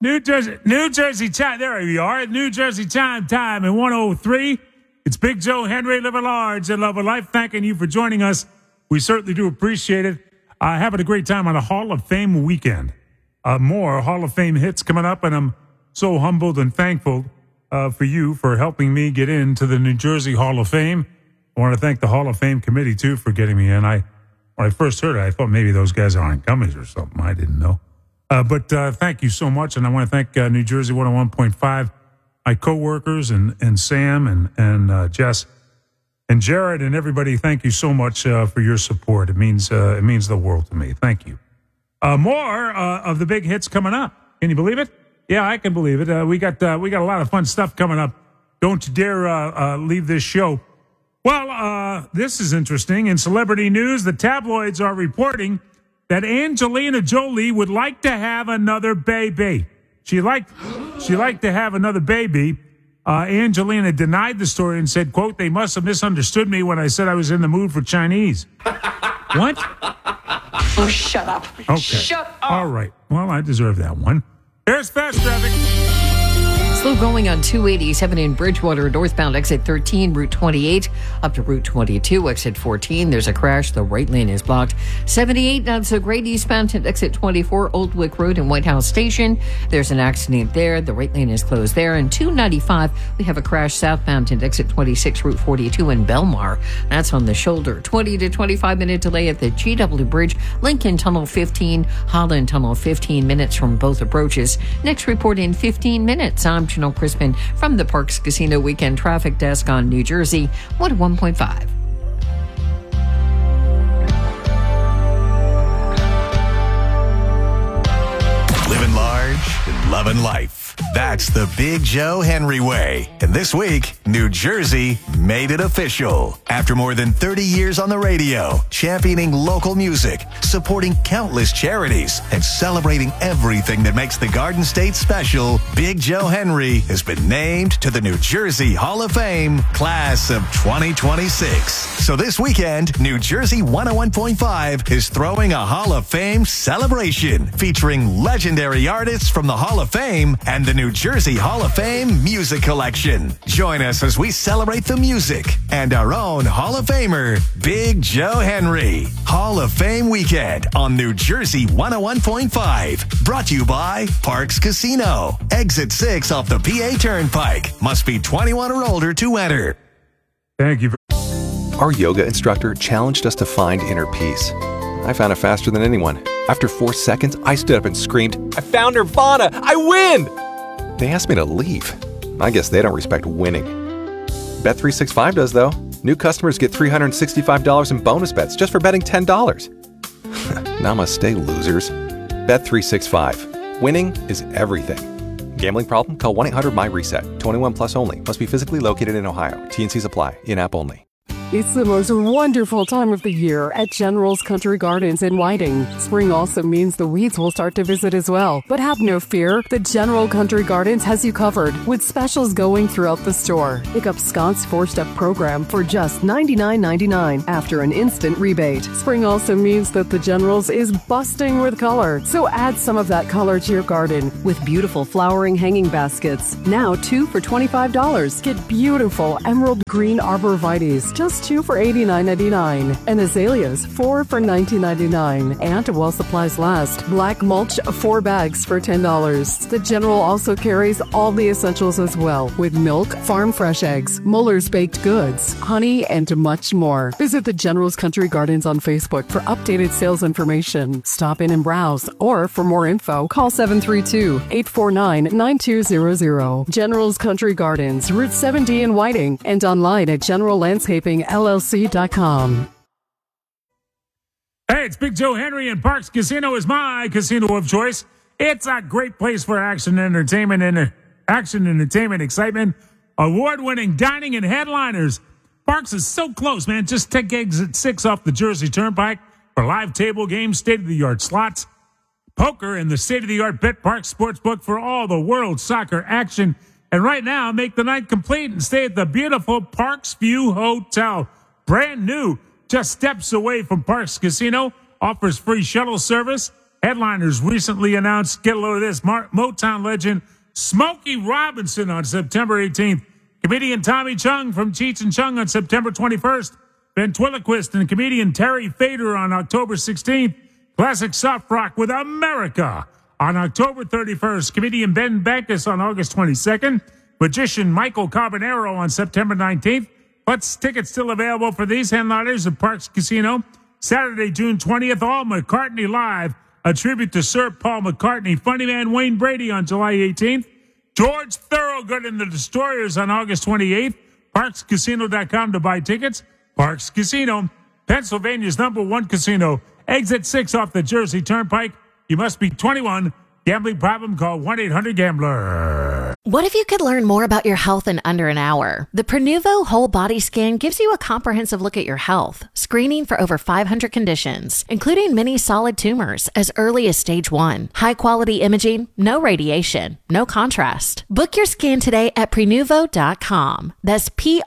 New Jersey time. There we are. New Jersey time in 103. It's Big Joe Henry, living large and loving life. Thanking you for joining us. We certainly do appreciate it. Having a great time on a Hall of Fame weekend. More Hall of Fame hits coming up, and I'm so humbled and thankful for you for helping me get into the New Jersey Hall of Fame. I want to thank the Hall of Fame committee, too, for getting me in. When I first heard it, I thought maybe those guys are on gummies or something. I didn't know. But thank you so much, and I want to thank New Jersey 101.5, my coworkers, and Sam and Jess and Jared and everybody. Thank you so much for your support. It means the world to me. Thank you. More of the big hits coming up. Can you believe it? Yeah, I can believe it. We got a lot of fun stuff coming up. Don't you dare leave this show. Well, this is interesting. In celebrity news, the tabloids are reporting that Angelina Jolie would like to have another baby. She liked to have another baby. Angelina denied the story and said, quote, "They must have misunderstood me when I said I was in the mood for Chinese." What? Oh, shut up. Okay. Shut up. All right. Well, I deserve that one. Here's fast traffic. Slow going on 287 in Bridgewater, northbound exit 13, Route 28, up to Route 22, exit 14. There's a crash. The right lane is blocked. 78, not so great, eastbound at exit 24, Old Wick Road and White House Station. There's an accident there. The right lane is closed there. And 295, we have a crash southbound at exit 26, Route 42 in Belmar. That's on the shoulder. 20 to 25 minute delay at the GW Bridge, Lincoln Tunnel 15, Holland Tunnel 15 minutes from both approaches. Next report in 15 minutes. I'm Janelle Crispin from the Parks Casino Weekend Traffic Desk on New Jersey 101.5. Living large and loving life. That's the Big Joe Henry way. And this week, New Jersey made it official. After more than 30 years on the radio, championing local music, supporting countless charities, and celebrating everything that makes the Garden State special, Big Joe Henry has been named to the New Jersey Hall of Fame class of 2026. So this weekend, New Jersey 101.5 is throwing a Hall of Fame celebration featuring legendary artists from the Hall of Fame and the New Jersey Hall of Fame Music Collection. Join us as we celebrate the music and our own Hall of Famer, Big Joe Henry. Hall of Fame weekend on New Jersey 101.5. Brought to you by Parks Casino. Exit 6 off the PA Turnpike. Must be 21 or older to enter. Thank you. Our yoga instructor challenged us to find inner peace. I found it faster than anyone. After 4 seconds, I stood up and screamed, "I found Nirvana! I win!" They asked me to leave. I guess they don't respect winning. Bet365 does, though. New customers get $365 in bonus bets just for betting $10. Namaste, losers. Bet365. Winning is everything. Gambling problem? Call 1-800-MY-RESET. 21 plus only. Must be physically located in Ohio. T&Cs apply. In-app only. It's the most wonderful time of the year at General's Country Gardens in Whiting. Spring also means the weeds will start to visit as well. But have no fear, the General Country Gardens has you covered with specials going throughout the store. Pick up Scott's 4-step program for just $99.99 after an instant rebate. Spring also means that the General's is busting with color, so add some of that color to your garden with beautiful flowering hanging baskets. Now 2 for $25. Get beautiful emerald green arborvitaes, just 2 for $89.99, and azaleas 4 for $19.99. And while supplies last, black mulch 4 bags for $10. The General also carries all the essentials as well, with milk, farm fresh eggs, Muller's baked goods, honey, and much more. Visit the General's Country Gardens on Facebook for updated sales information. Stop in and browse, or for more info, call 732-849-9200. General's Country Gardens, Route 70 in Whiting, and online at generallandscapingllc.com. Hey, it's Big Joe Henry, and Parks Casino is my casino of choice. It's a great place for action entertainment excitement, award-winning dining and headliners. Parks is so close, man. Just take exit 6 off the Jersey Turnpike for live table games, state-of-the-art slots, poker, and the state-of-the-art BetParx Sportsbook for all the world soccer action. And right now, make the night complete and stay at the beautiful Parks View Hotel. Brand new, just steps away from Parks Casino, offers free shuttle service Headliners recently announced, get a load of this, Motown legend Smokey Robinson on September 18th. Comedian Tommy Chung from Cheech and Chung on September 21st. Ventriloquist and comedian Terry Fader on October 16th. Classic soft rock with America on October 31st. Comedian Ben Bankus on August 22nd. Magician Michael Carbonaro on September 19th. But tickets still available for these headliners at Parks Casino. Saturday, June 20th, All McCartney Live, a tribute to Sir Paul McCartney. Funny man Wayne Brady on July 18th. George Thorogood and the Destroyers on August 28th. ParksCasino.com to buy tickets. Parks Casino, Pennsylvania's #1 casino. Exit 6 off the Jersey Turnpike. You must be 21. Gambling problem? Call 1-800-GAMBLER. What if you could learn more about your health in under an hour? The Prenuvo Whole Body Scan gives you a comprehensive look at your health, screening for over 500 conditions, including many solid tumors as early as stage 1. High-quality imaging, no radiation, no contrast. Book your scan today at Prenuvo.com. That's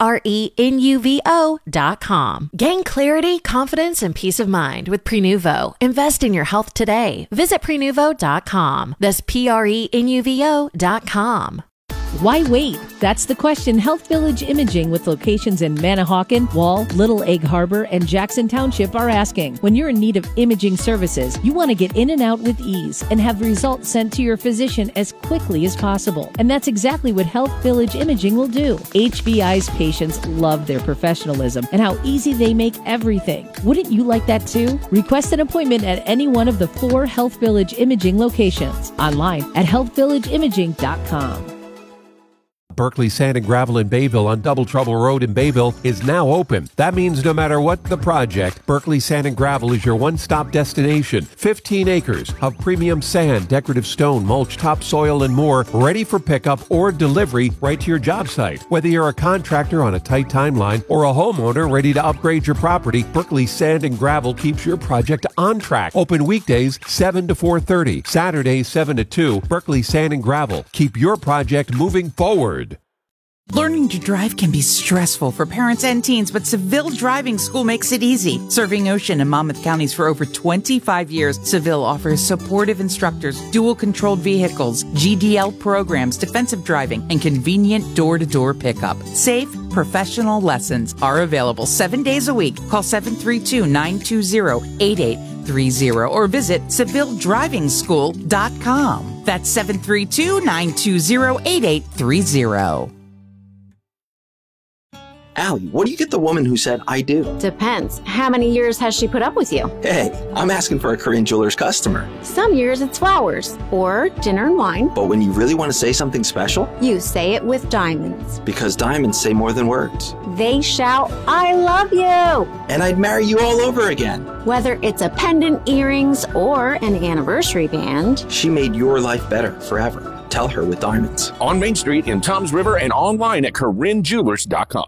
Prenuvo.com. Gain clarity, confidence, and peace of mind with Prenuvo. Invest in your health today. Visit Prenuvo.com. That's Prenuvo.com. Why wait? That's the question. Health Village Imaging, with locations in Manahawkin, Wall, Little Egg Harbor, and Jackson Township, are asking. When you're in need of imaging services, you want to get in and out with ease and have results sent to your physician as quickly as possible. And that's exactly what Health Village Imaging will do. HVI's patients love their professionalism and how easy they make everything. Wouldn't you like that too? Request an appointment at any one of the 4 Health Village Imaging locations. Online at healthvillageimaging.com. Berkeley Sand and Gravel in Bayville on Double Trouble Road in Bayville is now open. That means no matter what the project, Berkeley Sand and Gravel is your one-stop destination. 15 acres of premium sand, decorative stone, mulch, topsoil, and more, ready for pickup or delivery right to your job site. Whether you're a contractor on a tight timeline or a homeowner ready to upgrade your property, Berkeley Sand and Gravel keeps your project on track. Open weekdays 7 to 4:30, Saturdays 7 to 2. Berkeley Sand and Gravel. Keep your project moving forward. Learning to drive can be stressful for parents and teens, but Seville Driving School makes it easy. Serving Ocean and Monmouth counties for over 25 years, Seville offers supportive instructors, dual-controlled vehicles, GDL programs, defensive driving, and convenient door-to-door pickup. Safe, professional lessons are available 7 days a week. Call 732-920-8830 or visit SevilleDrivingSchool.com. That's 732-920-8830. Allie, what do you get the woman who said, I do? Depends. How many years has she put up with you? Hey, I'm asking for a Korean Jewelers customer. Some years it's flowers or dinner and wine. But when you really want to say something special? You say it with diamonds. Because diamonds say more than words. They shout, I love you. And I'd marry you all over again. Whether it's a pendant, earrings, or an anniversary band. She made your life better forever. Tell her with diamonds. On Main Street in Toms River and online at KoreanJewelers.com.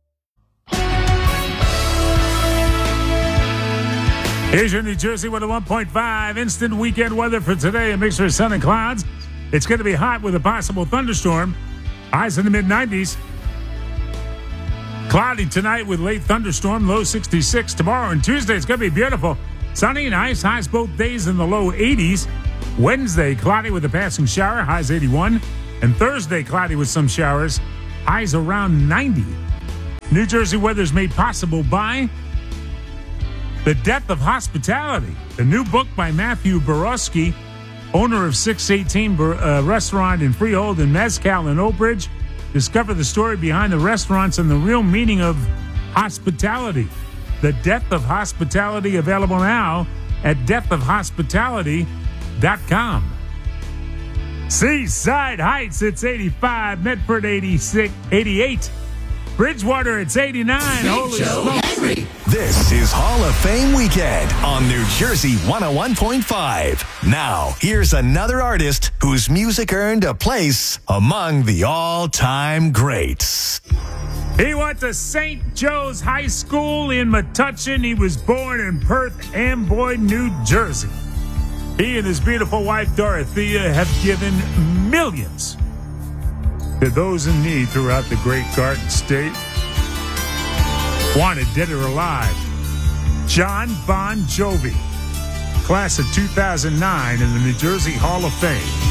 Here's your New Jersey weather 1.5 instant weekend weather for today. A mixture of sun and clouds. It's going to be hot with a possible thunderstorm. Highs in the mid-90s. Cloudy tonight with late thunderstorm, low 66. Tomorrow and Tuesday, it's going to be beautiful. Sunny and nice, highs both days in the low 80s. Wednesday, cloudy with a passing shower, highs 81. And Thursday, cloudy with some showers, highs around 90. New Jersey weather is made possible by The Death of Hospitality, the new book by Matthew Borowski, owner of 618 Restaurant in Freehold and Mezcal in Oak Ridge. Discover the story behind the restaurants and the real meaning of hospitality. The Death of Hospitality, available now at deathofhospitality.com. Seaside Heights, it's 85. Medford, 88. Bridgewater, it's 89. Holy smokes. This is Hall of Fame weekend on New Jersey 101.5. Now, here's another artist whose music earned a place among the all-time greats. He went to St. Joe's High School in Metuchen. He was born in Perth Amboy, New Jersey. He and his beautiful wife, Dorothea, have given millions to those in need throughout the great Garden State. Wanted dead or alive, John Bon Jovi. class of 2009 in the New Jersey Hall of Fame.